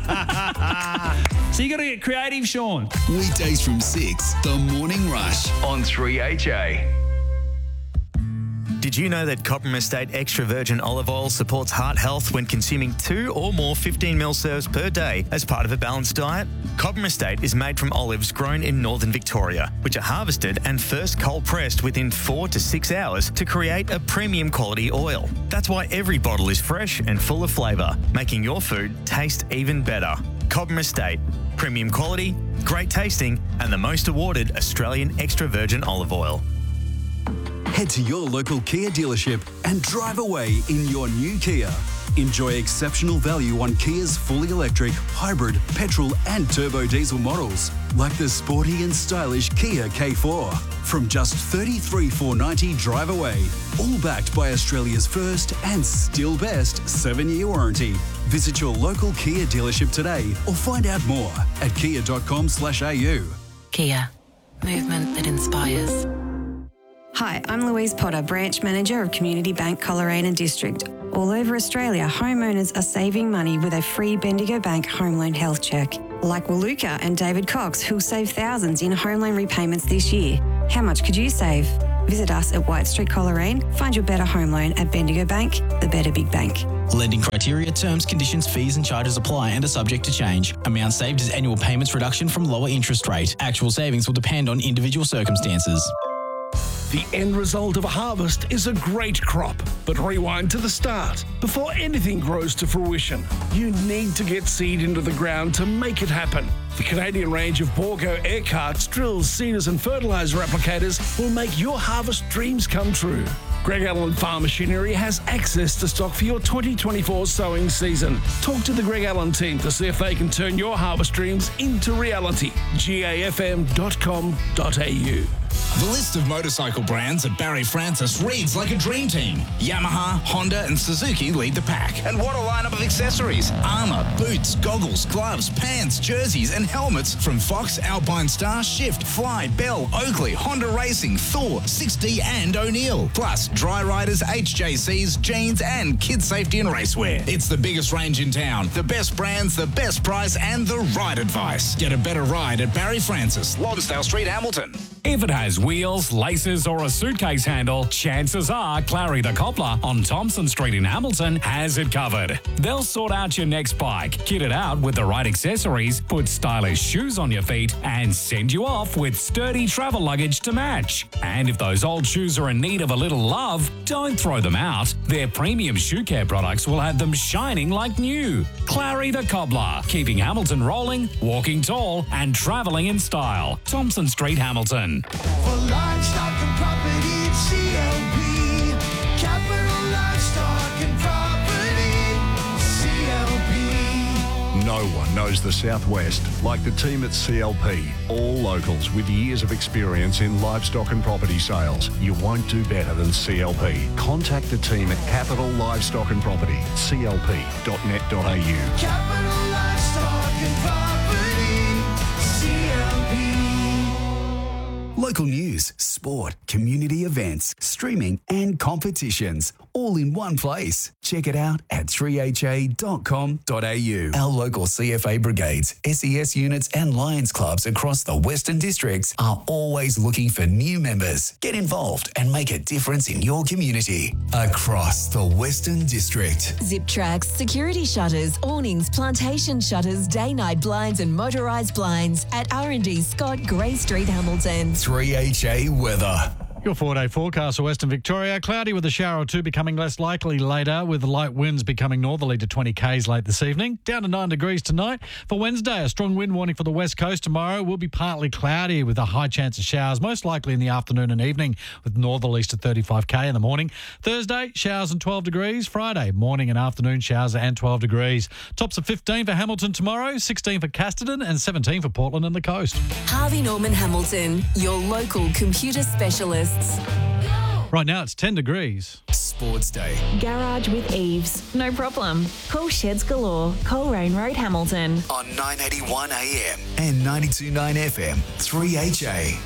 So you got to get creative, Sean. Weekdays from six. The Morning Rush on three H A. Did you know that Cobram Estate Extra Virgin Olive Oil supports heart health when consuming two or more fifteen mil serves per day as part of a balanced diet? Cobram Estate is made from olives grown in northern Victoria, which are harvested and first cold pressed within four to six hours to create a premium quality oil. That's why every bottle is fresh and full of flavour, making your food taste even better. Cobram Estate, premium quality, great tasting, and the most awarded Australian extra virgin olive oil. Head to your local Kia dealership and drive away in your new Kia. Enjoy exceptional value on Kia's fully electric, hybrid, petrol and turbo diesel models, like the sporty and stylish Kia K four. From just thirty-three thousand four hundred ninety dollars drive away, all backed by Australia's first and still best seven-year warranty. Visit your local Kia dealership today or find out more at kia dot com slash a u. Kia. Movement that inspires. Hi, I'm Louise Potter, Branch Manager of Community Bank Coleraine District. All over Australia, homeowners are saving money with a free Bendigo Bank home loan health check. like Waluka and David Cox, who'll save thousands in home loan repayments this year. How much could you save? Visit us at White Street, Coleraine. Find your better home loan at Bendigo Bank, the better big bank. Lending criteria, terms, conditions, fees and charges apply and are subject to change. Amount saved is annual payments reduction from lower interest rate. Actual savings will depend on individual circumstances. The end result of a harvest is a great crop, but rewind to the start. Before anything grows to fruition, you need to get seed into the ground to make it happen. The Canadian range of Borgo air carts, drills, seeders and fertiliser applicators will make your harvest dreams come true. Greg Allen Farm Machinery has access to stock for your twenty twenty-four sowing season. Talk to the Greg Allen team to see if they can turn your harvest dreams into reality. G A F M dot com dot a u. The list of motorcycle brands at Barry Francis reads like a dream team. Yamaha, Honda and Suzuki lead the pack. And what a lineup of accessories. Armour, boots, goggles, gloves, pants, jerseys and helmets from Fox, Alpine Star, Shift, Fly, Bell, Oakley, Honda Racing, Thor, six D and O'Neill. Plus dry riders, H J Cs, jeans and kids safety and racewear. It's the biggest range in town. The best brands, the best price and the right advice. Get a better ride at Barry Francis, Lonsdale Street, Hamilton. If it has wheels, laces or a suitcase handle, chances are Clary the Cobbler on Thompson Street in Hamilton has it covered. They'll sort out your next bike, kit it out with the right accessories, put stylish shoes on your feet and send you off with sturdy travel luggage to match. And if those old shoes are in need of a little love, don't throw them out. Their premium shoe care products will have them shining like new. Clary the Cobbler, keeping Hamilton rolling, walking tall and travelling in style. Thompson Street, Hamilton. For livestock and property, C L P. Capital Livestock and Property, C L P. No one knows the Southwest like the team at C L P. All locals with years of experience in livestock and property sales. You won't do better than C L P. Contact the team at Capital Livestock and Property, c l p dot net dot a u. Capital Livestock and Property, C L P. Local news, sport, community events, streaming and competitions, all in one place. Check it out at three h a dot com dot a u. Our local C F A brigades, S E S units and Lions clubs across the Western Districts are always looking for new members. Get involved and make a difference in your community across the Western District. Zip tracks, security shutters, awnings, plantation shutters, day-night blinds and motorised blinds at R and D Scott, Grey Street, Hamilton. three H A weather. Your four-day forecast for Western Victoria. Cloudy with a shower or two becoming less likely later, with light winds becoming northerly to twenty kays late this evening. Down to nine degrees tonight. For Wednesday, a strong wind warning for the west coast. Tomorrow will be partly cloudy with a high chance of showers, most likely in the afternoon and evening, with northerlies to thirty-five k in the morning. Thursday, showers and twelve degrees. Friday, morning and afternoon showers and twelve degrees. Tops of fifteen for Hamilton tomorrow, sixteen for Casterton and seventeen for Portland and the coast. Harvey Norman Hamilton, your local computer specialist. Right now it's ten degrees. Sports Day. Garage with Eves. No problem. Call Sheds Galore, Coleraine Road, Hamilton. On nine eighty-one A M and ninety-two point nine F M, three H A.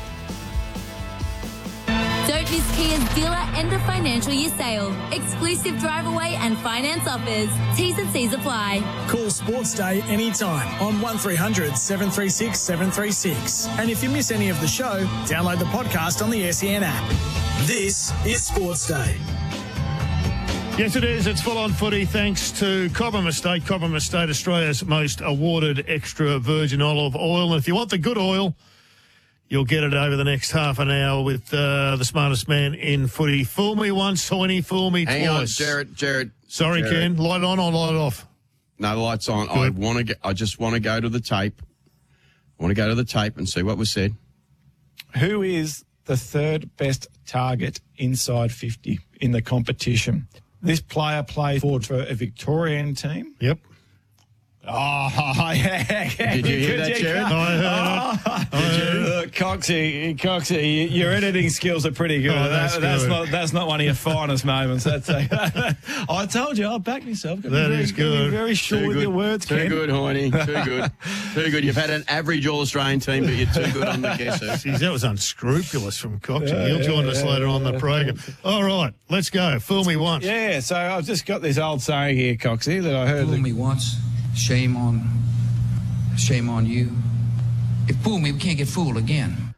Don't miss Kia's dealer end of financial year sale. Exclusive drive away and finance offers. T's and C's apply. Call Sports Day anytime on one three hundred seven three six seven three six. And if you miss any of the show, download the podcast on the S E N app. This is Sports Day. Yes, it is. It's full-on footy thanks to Cobram Estate. Cobram Estate, Australia's most awarded extra virgin olive oil. And if you want the good oil, you'll get it over the next half an hour with uh, the smartest man in footy. Fool me once, Hoyne, fool me Hang twice. on, Jared, Jared. Sorry, Jared. Ken. Light on or light off? No, the light's on. I want to. Get, I just want to go to the tape. I want to go to the tape and see what was said. Who is the third best target inside fifty in the competition? This player played forward for a Victorian team. Yep. Oh, yeah. Did you hear that, Jared? I heard oh, Did you? Look, Coxie, Coxie, your editing skills are pretty good. Oh, that's that, that's good. not that's not one of your finest moments. That's a, I told you, I'll back myself. That very, is good. Very sure Too with good. your words, Too Ken. good, Hoyne. Too good. Too good. You've had an average All-Australian team, but you're too good on the guesser. Jeez, that was unscrupulous from Coxie. Yeah, He'll yeah, join us yeah, later on the yeah. program. All right, let's go. Fool me once. Yeah, so I've just got this old saying here, Coxie, that I heard. Fool me once, shame on shame on you. If fool me, we can't get fooled again.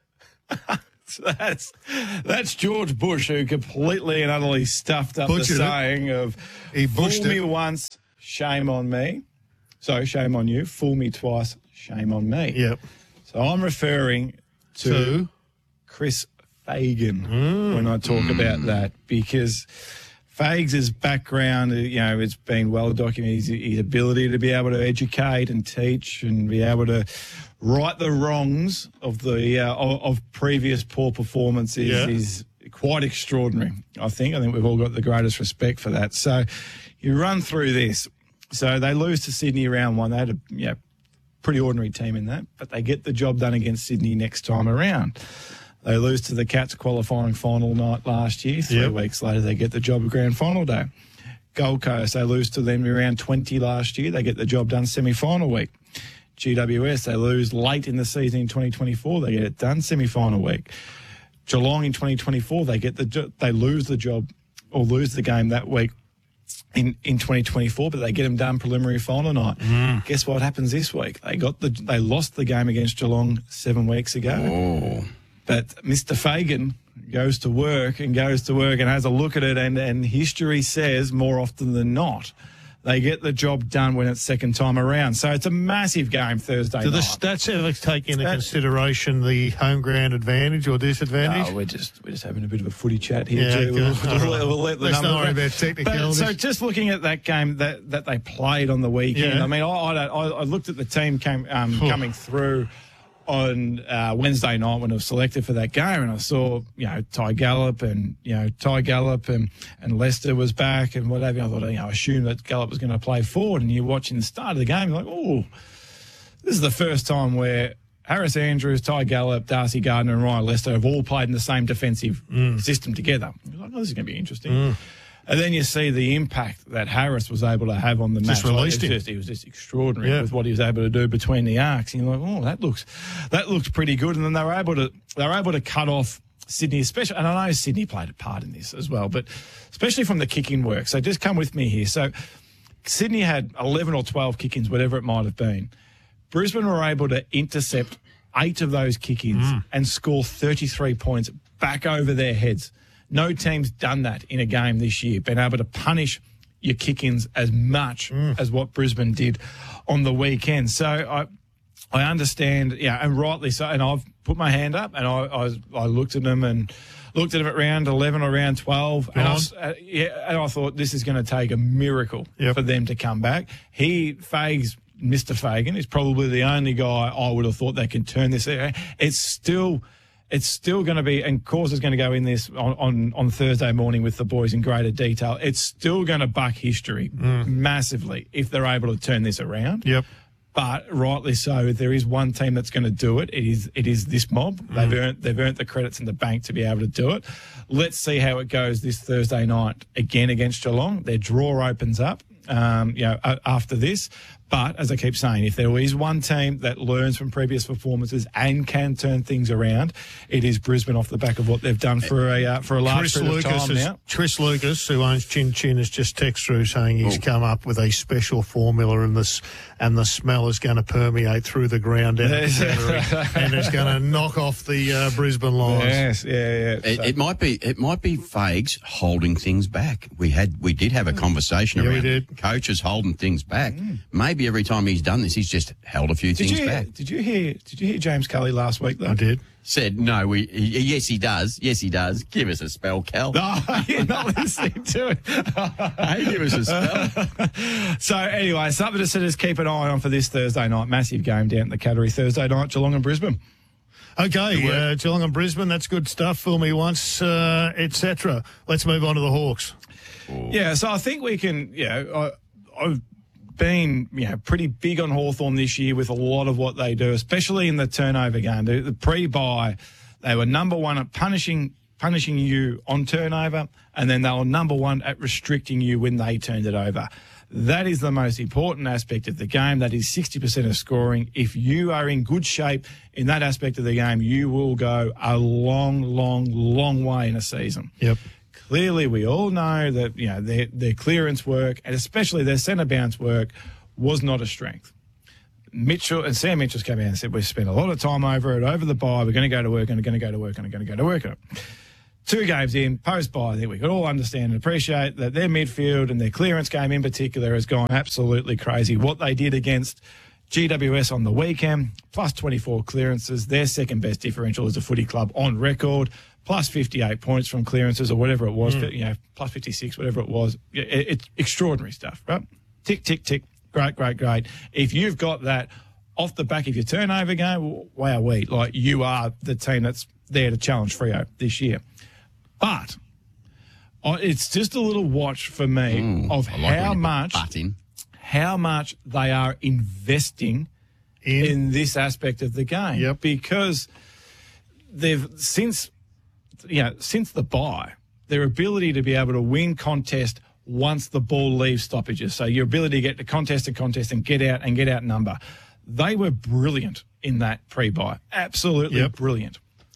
So that's that's George Bush, who completely and utterly stuffed up Butchered the it. saying of He fool bushed me it. once, shame on me. So shame on you. Fool me twice, shame on me. Yep. So I'm referring to, To? Chris Fagan Mm. when I talk Mm. about that, because Fags' background, you know, it's been well documented. His, his ability to be able to educate and teach and be able to right the wrongs of the uh, of, of previous poor performances Yeah. is quite extraordinary. I think. I think we've all got the greatest respect for that. So you run through this. So they lose to Sydney round one. They had a you know, pretty ordinary team in that, but they get the job done against Sydney next time around. They lose to the Cats qualifying final night last year. Three Yep. weeks later, they get the job of grand final day. Gold Coast, they lose to them around twenty last year. They get the job done semi-final week. G W S, they lose late in the season in twenty twenty-four. They get it done semi-final week. Geelong in twenty twenty-four, they get the jo- they lose the job or lose the game that week in, in twenty twenty-four, but they get them done preliminary final night. Mm. Guess what happens this week? They got the they lost the game against Geelong seven weeks ago. Oh. But Mister Fagan goes to work and goes to work and has a look at it, and, and history says more often than not, they get the job done when it's second time around. So it's a massive game Thursday Do the night. stats ever take into Stats- consideration the home ground advantage or disadvantage? No, we're just we're just having a bit of a footy chat here. Yeah, Drew. okay. We'll, All we'll, right. we'll let the Let's numbers not worry go. about technicalities. But, so just looking at that game that, that they played on the weekend, Yeah. I mean, I, I, don't- I, I looked at the team came um, coming through on uh, Wednesday night when I was selected for that game, and I saw, you know, Ty Gallop and, you know, Ty Gallop and, and Lester was back and whatever. I thought, you know, I assumed that Gallop was going to play forward, and you're watching the start of the game, you're like, oh, this is the first time where Harris Andrews, Ty Gallop, Darcy Gardner and Ryan Lester have all played in the same defensive system together. You're like, oh, this is going to be interesting. Mm. And then you see the impact that Harris was able to have on the Just match. released Like, him. it's just- He was just extraordinary Yeah. with what he was able to do between the arcs. And you're like, oh, that looks that looks pretty good. And then they were able to they were able to cut off Sydney, especially. And I know Sydney played a part in this as well, but especially from the kicking work. So just come with me here. So Sydney had eleven or twelve kick-ins, whatever it might have been. Brisbane were able to intercept eight of those kick-ins Mm. and score thirty-three points back over their heads. No team's done that in a game this year, been able to punish your kick-ins as much as what Brisbane did on the weekend. So I I understand, yeah, and rightly so. And I've put my hand up and I I, was, I looked at them and looked at them at round eleven or round twelve. And I, was, uh, yeah, and I thought this is going to take a miracle for them to come back. He, Fags, Mister Fagan, is probably the only guy I would have thought that can turn this. It's still... It's still going to be, and Cause is going to go in this on, on, on Thursday morning with the boys in greater detail. It's still going to buck history massively if they're able to turn this around. Yep. But rightly so, there is one team that's going to do it. It is it is this mob. They've earned they've earned the credits in the bank to be able to do it. Let's see how it goes this Thursday night again against Geelong. Their draw opens up, um, you know, a- after this. But as I keep saying, if there is one team that learns from previous performances and can turn things around, it is Brisbane off the back of what they've done for a uh, for a large Chris period of Lucas, time is, now. Chris Lucas, who owns Chin Chin, has just texted through saying he's Oh. come up with a special formula, and this and the smell is going to permeate through the ground down at the Cattery, and it's going to knock off the uh, Brisbane Lions. Yes, yeah, yeah. It, it might be it might be Fags holding things back. We had we did have a conversation Yeah, we around did. coaches holding things back. Maybe every time he's done this, he's just held a few Did things you hear, back. did you hear did you hear James Cully last week though? I did. Said no. We he, yes he does. Yes he does. Give us a spell, Cal. No, you're not listening to it. Hey, give us a spell. So anyway, something to sort of keep an eye on for this Thursday night. Massive game down at the Cattery Thursday night, Geelong and Brisbane. Okay, uh, Geelong and Brisbane, that's good stuff. Fool me once, uh, et cetera. Let's move on to the Hawks. Yeah, so I think we can, you know, I, I've been, you know, pretty big on Hawthorn this year with a lot of what they do, especially in the turnover game. The, the pre-buy, they were number one at punishing punishing you on turnover, and then they were number one at restricting you when they turned it over. That is the most important aspect of the game. That is sixty percent of scoring. If you are in good shape in that aspect of the game, you will go a long, long, long way in a season. Yep. Clearly, we all know that, you know, their, their clearance work and especially their centre bounce work was not a strength. Mitchell and Sam Mitchell's come out and said, we've spent a lot of time over it, over the bye. We're going to go to work and we're going to go to work and we're going to go to work on it. Two games in, post-bye, I think we could all understand and appreciate that their midfield and their clearance game in particular has gone absolutely crazy. What they did against G W S on the weekend, plus twenty-four clearances, their second best differential as a footy club on record, plus fifty-eight points from clearances or whatever it was, mm. you know, plus fifty-six, whatever it was. It, it's extraordinary stuff, right? Tick, tick, tick. Great, great, great. If you've got that off the back of your turnover game, wow, we like you are the team that's there to challenge Freo this year. But uh, it's just a little watch for me mm, of like how much, how much they are investing in. in this aspect of the game. Yep. Because they've since you know since the bye, their ability to be able to win contest once the ball leaves stoppages. So your ability to get to contest to contest and get out and get out number. They were brilliant in that pre-bye. Absolutely yep. brilliant.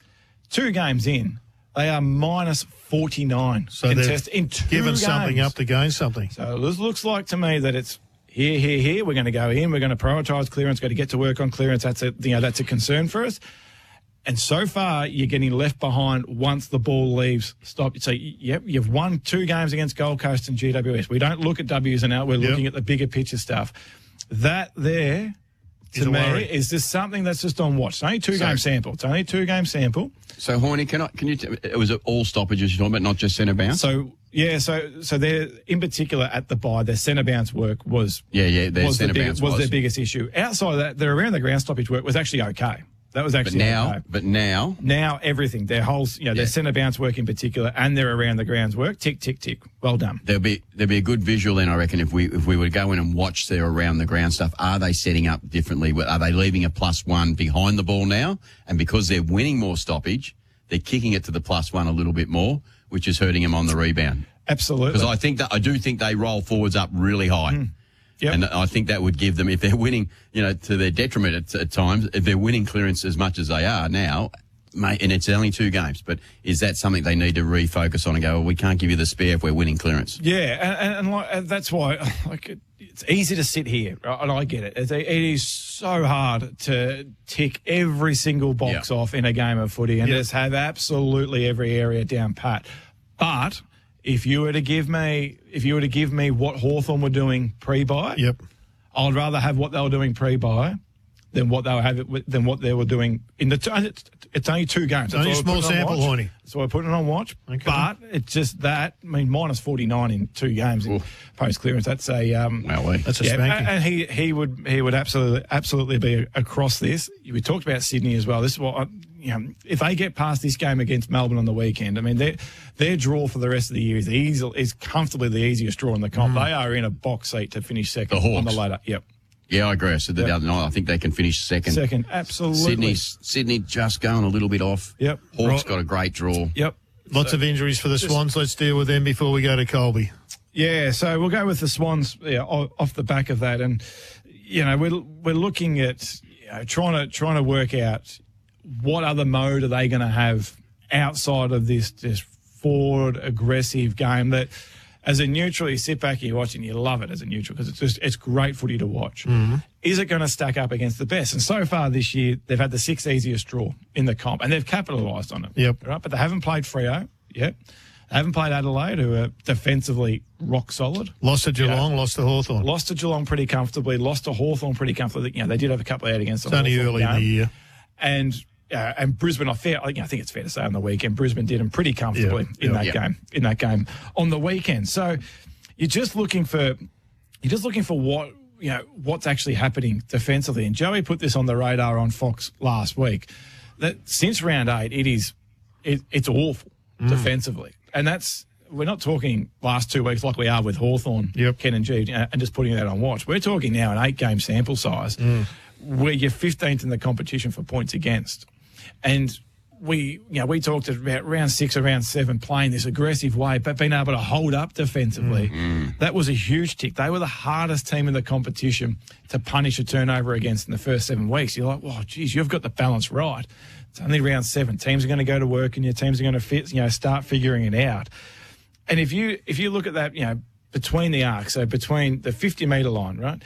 Two games in, they are minus forty-nine. So contest they've in two given games. something up to gain something. So this looks like to me that it's here, here, here. We're going to go in. We're going to prioritise clearance. Got to get to work on clearance. That's a, you know, that's a concern for us. And so far, you're getting left behind once the ball leaves. Stop. So, yep, you've won two games against Gold Coast and G W S. We don't look at W's and out. We're yep. looking at the bigger picture stuff. That there, to me, worry. is just something that's just on watch. It's only a two-game so, sample. It's only a two-game sample. So, Horny, can I? Can you? T- it was all stoppages you're talking about, not just centre bounce. So, yeah. So, so they're in particular at the bye. Their centre bounce work was yeah, yeah. Their was centre the bounce was, was their biggest issue. Outside of that, their around the ground stoppage work was actually okay. That was actually but now, okay. But now, now everything, their whole, you know, yeah. their centre bounce work in particular, and their around the grounds work, tick, tick, tick. Well done. There'll be there'll be a good visual then, I reckon, if we if we were to go in and watch their around the ground stuff. Are they setting up differently? Are they leaving a plus one behind the ball now? And because they're winning more stoppage, they're kicking it to the plus one a little bit more, which is hurting them on the rebound. Absolutely. Because I think that I do think they roll forwards up really high. Mm. Yep. And I think that would give them, if they're winning, you know, to their detriment at, at times, if they're winning clearance as much as they are now, mate, and it's only two games, but is that something they need to refocus on and go, well, we can't give you the spare if we're winning clearance? Yeah, and, and, like, and that's why like, it, it's easy to sit here, right? And I get it. It's, it is so hard to tick every single box yep. off in a game of footy and yep. just have absolutely every area down pat. But if you were to give me, if you were to give me what Hawthorn were doing pre-buy, yep, I'd rather have what they were doing pre-buy than what they were having than what they were doing in the. T- it's, it's only two games. It's only a small sample, Horny. So we're putting it on watch. Okay. But it's just that. I mean, minus forty-nine in two games in post clearance. That's a um, wow, that's a yeah, spanking. And he he would he would absolutely absolutely be across this. We talked about Sydney as well. This is what. I, You know, if they get past this game against Melbourne on the weekend, I mean, their their draw for the rest of the year is easy, is comfortably the easiest draw in the comp. Mm. They are in a box seat to finish second the on the ladder. Yep. Yeah, I agree. I said that yep. the other night. I think they can finish second. Second, absolutely. Sydney's, Sydney just going a little bit off. Yep. Hawks right. got a great draw. Yep. Lots so, of injuries for the Swans. Let's deal with them before we go to Colby. Yeah, so we'll go with the Swans yeah, off the back of that. And, you know, we're, we're looking at you know, trying to trying to work out what other mode are they going to have outside of this, this forward, aggressive game that, as a neutral, you sit back and you watch and you love it as a neutral because it's just it's great footy to watch. Mm-hmm. Is it going to stack up against the best? And so far this year, they've had the sixth easiest draw in the comp, and they've capitalised on it. Yep. Right, but they haven't played Freo yet. They haven't played Adelaide, who are defensively rock solid. Lost to Geelong, yeah. lost to Hawthorn. Lost to Geelong pretty comfortably. Lost to Hawthorn pretty comfortably. You know, they did have a couple out against. It's only early game. in the year, and. Uh, and Brisbane, I, fair, I think it's fair to say on the weekend, Brisbane did them pretty comfortably yeah, in yeah, that yeah. game. In that game on the weekend, so you're just looking for you're just looking for what you know what's actually happening defensively. And Joey put this on the radar on Fox last week that since round eight, it is it, it's awful mm. defensively, and that's we're not talking last two weeks like we are with Hawthorn, yep. Ken and G, and just putting that on watch. We're talking now an eight game sample size mm. where you're fifteenth in the competition for points against. And we, you know, we talked about round six or round seven playing this aggressive way, but being able to hold up defensively. Mm-hmm. That was a huge tick. They were the hardest team in the competition to punish a turnover against in the first seven weeks. You're like, oh, geez, you've got the balance right. It's only round seven. Teams are going to go to work, and your teams are going to fit, you know, start figuring it out. And if you if you look at that, you know, between the arcs, so between the fifty metre line, right?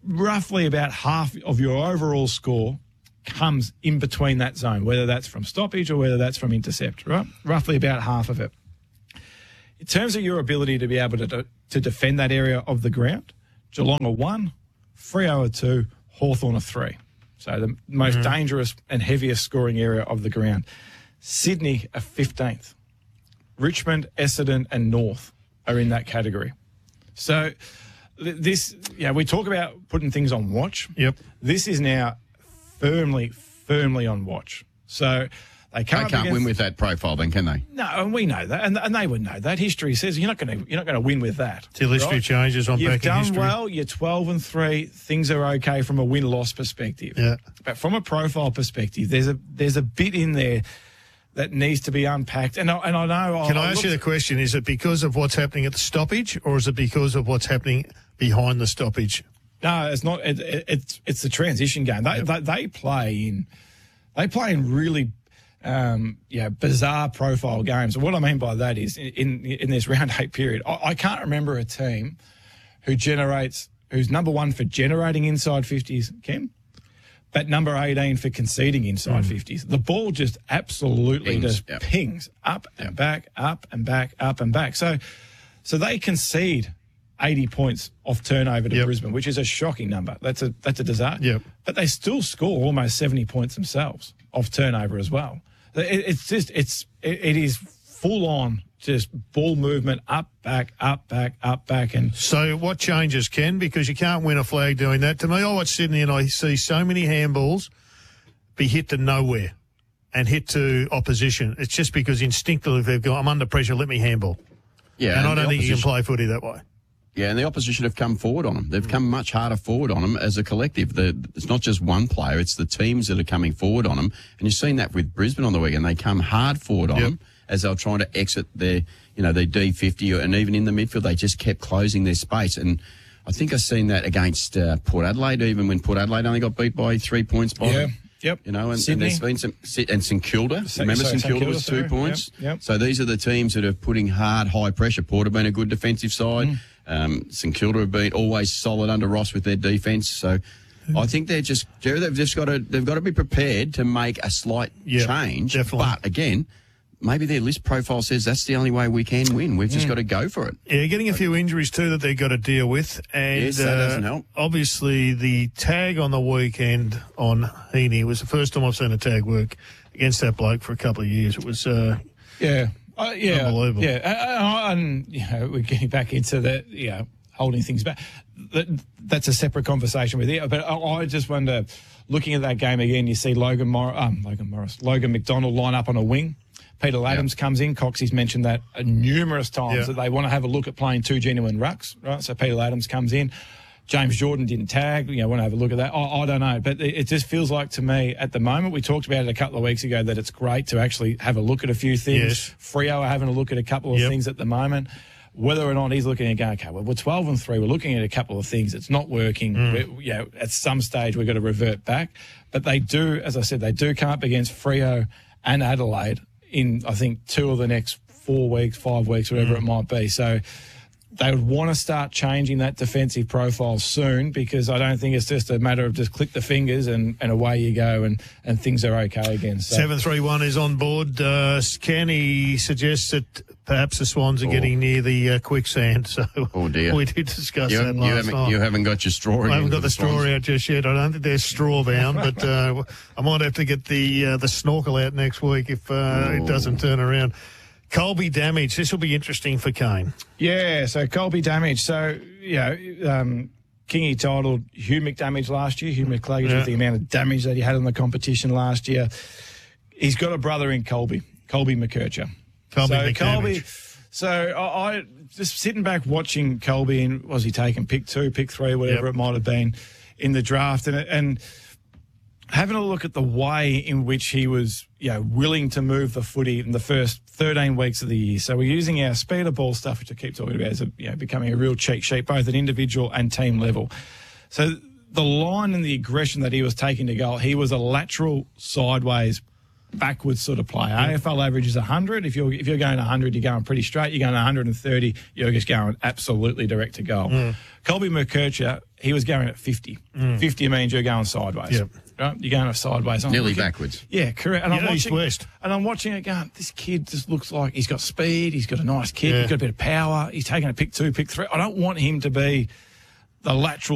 roughly about half of your overall score comes in between that zone, whether that's from stoppage or whether that's from intercept, right? Roughly about half of it. In terms of your ability to be able to, to defend that area of the ground, Geelong are one, Freo are two, Hawthorn are three. So the most Mm-hmm. dangerous and heaviest scoring area of the ground. Sydney are fifteenth. Richmond, Essendon and North are in that category. So th- this, yeah, we talk about putting things on watch. Yep. This is now firmly, firmly on watch. So they They can't, can't win with that profile then, can they? No, and we know that, and, and they would know that. History says you're not going to you're not going to win with that. Till history changes on You've back in done history. well. You're twelve and three. Things are okay from a win loss perspective. Yeah. But from a profile perspective, there's a there's a bit in there that needs to be unpacked. And I, and I know. Can I ask you the question? Is it because of what's happening at the stoppage, or is it because of what's happening behind the stoppage? No, it's not. It, it, it's it's the transition game. They, they they play in they play in really um, yeah bizarre profile games. And what I mean by that is in in, in this round eight period, I, I can't remember a team who generates who's number one for generating inside fifties, Ken, but number eighteen for conceding inside fifties. The ball just absolutely Pings, just yep. pings up and back, up and back, up and back. So so they concede eighty points off turnover to Yep. Brisbane, which is a shocking number. That's a that's a disaster. Yep. But they still score almost seventy points themselves off turnover as well. It, it's just it's it, it is full on just ball movement up, back, up, back, up, back, and So what changes, Ken? Because you can't win a flag doing that. To me, I watch Sydney and I see so many handballs be hit to nowhere and hit to opposition. It's just because instinctively they've gone, I'm under pressure, let me handball. Yeah, and I and don't the think you can opposition- play footy that way. Yeah, and the opposition have come forward on them. They've come much harder forward on them as a collective. The, it's not just one player, it's the teams that are coming forward on them. And you've seen that with Brisbane on the weekend. They come hard forward on Yep. them as they were trying to exit their, you know, their D fifty, and even in the midfield, they just kept closing their space. And I think I've seen that against uh, Port Adelaide, even when Port Adelaide only got beat by three points by Yeah. them. Yep. You know, and, and Sydney. there's been some, and St Kilda. Sa- Remember sorry, St St Kilda Kilda, was two sorry. points? Yep, yep. So these are the teams that are putting hard, high pressure. Port have been a good defensive side. Mm. Um, St Kilda have been always solid under Ross with their defence. So I think they're just, Jerry, they've just got to, they've got to be prepared to make a slight Yeah, change. definitely. But again, maybe their list profile says that's the only way we can win. We've just Mm. got to go for it. Yeah, getting a few injuries too that they've got to deal with. And Yes, that uh, doesn't help. Obviously, the tag on the weekend on Heaney was the first time I've seen a tag work against that bloke for a couple of years. It was, uh, Yeah, uh, yeah, Unbelievable. Yeah, uh, and you know, we're getting back into the, you know, holding things back. That, that's a separate conversation with you. But I, I just wonder, looking at that game again, you see Logan Morris, um, Logan Morris, Logan McDonald line up on a wing. Peter Adams comes in. Coxie's mentioned that uh, numerous times Yeah. that they want to have a look at playing two genuine rucks, right? So Peter Adams comes in. James Jordan didn't tag. You know, want to have a look at that. I, I don't know, but it, it just feels like to me at the moment. We talked about it a couple of weeks ago that it's great to actually have a look at a few things. Yes. Freo are having a look at a couple of Yep. things at the moment. Whether or not he's looking at going, okay, well, we're twelve and three. We're looking at a couple of things. It's not working. Mm. We're, you know, at some stage we've got to revert back. But they do, as I said, they do come up against Freo and Adelaide in, I think, two of the next four weeks, five weeks, whatever Mm. it might be. So they would want to start changing that defensive profile soon, because I don't think it's just a matter of just click the fingers and, and away you go and, and things are okay again. So. seven three one is on board. Uh, Kenny suggests that perhaps the Swans are Oh. getting near the uh, quicksand. So Oh, dear. we did discuss You, that you last haven't, night. you haven't got your straw I haven't into got the straw Swans. out just yet. I don't think they're straw bound, but uh, I might have to get the uh, the snorkel out next week if uh, it doesn't turn around. Colby damage. This will be interesting for Kane. Yeah, so Colby damage. So, you know, um, Kingy titled Hugh McDamage last year. Hugh McCluggage Yeah. with the amount of damage that he had in the competition last year. He's got a brother in Colby, Colby McKercher. Colby so McDamage. Colby, so I, I just sitting back watching Colby, and was he taken pick two, pick three, whatever Yep. it might have been in the draft, and and having a look at the way in which he was, you know, willing to move the footy in the first thirteen weeks of the year. So we're using our speed of ball stuff, which I keep talking about, as a, you know, becoming a real cheat sheet, both at individual and team level. So the line and the aggression that he was taking to goal, he was a lateral, sideways, backwards sort of player. A F L average is one hundred. If you're if you're going one hundred, you're going pretty straight. You're going one hundred thirty, you're just going absolutely direct to goal. Mm. Colby McKercher, he was going at fifty. Mm. fifty means you're going sideways. Yep. Right? You're going sideways. I'm Nearly looking- backwards. Yeah, correct. And Yeah, I'm watching, east-west. and I'm watching it going, this kid just looks like he's got speed, he's got a nice kick, Yeah. he's got a bit of power, he's taking a pick two, pick three. I don't want him to be the lateral